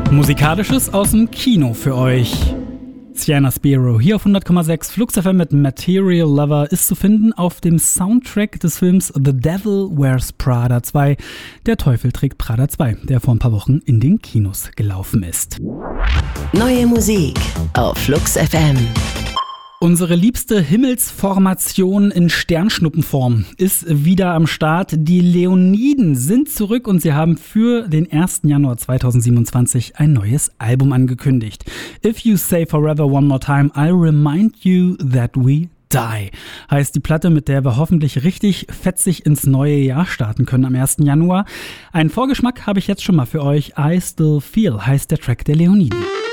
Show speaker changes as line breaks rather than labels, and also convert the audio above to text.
Musikalisches aus dem Kino für euch. Sienna Spiro hier auf 100,6 Flux FM mit Material Lover ist zu finden auf dem Soundtrack des Films The Devil Wears Prada 2. Der Teufel trägt Prada 2, der vor ein paar Wochen in den Kinos gelaufen ist.
Neue Musik auf Flux FM.
Unsere liebste Himmelsformation in Sternschnuppenform ist wieder am Start. Die Leoniden sind zurück und sie haben für den 1. Januar 2027 ein neues Album angekündigt. If You Say Forever One More Time, I'll Remind You That We Die heißt die Platte, mit der wir hoffentlich richtig fetzig ins neue Jahr starten können am 1. Januar. Einen Vorgeschmack habe ich jetzt schon mal für euch. I Still Feel heißt der Track der Leoniden.